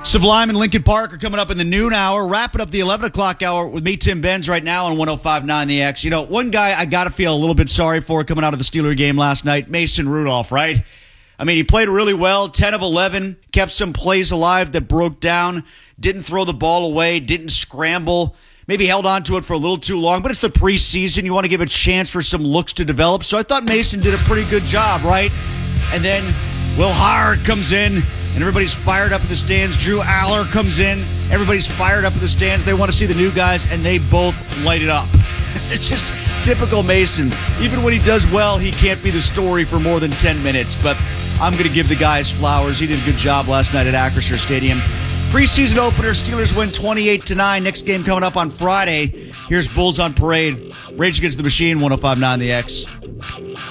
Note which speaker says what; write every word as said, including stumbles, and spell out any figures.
Speaker 1: Sublime and Lincoln Park are coming up in the noon hour. Wrapping up the eleven o'clock hour with me, Tim Benz, right now on one oh five point nine The X. You know, one guy I got to feel a little bit sorry for coming out of the Steeler game last night, Mason Rudolph, right? I mean, he played really well, ten of eleven, kept some plays alive that broke down, didn't throw the ball away, didn't scramble, maybe held on to it for a little too long, but it's the preseason. You want to give a chance for some looks to develop. So I thought Mason did a pretty good job, right? And then Will Hard comes in, and everybody's fired up in the stands. Drew Aller comes in. Everybody's fired up in the stands. They want to see the new guys, and they both light it up. It's just typical Mason. Even when he does well, he can't be the story for more than ten minutes. But I'm going to give the guys flowers. He did a good job last night at Acrisure Stadium. Preseason opener, Steelers win twenty-eight to nine. Next game coming up on Friday. Here's Bulls on Parade. Rage Against the Machine, one oh five point nine The X.